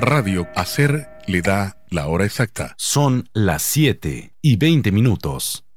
Radio Hacer le da la hora exacta. Son las 7:20.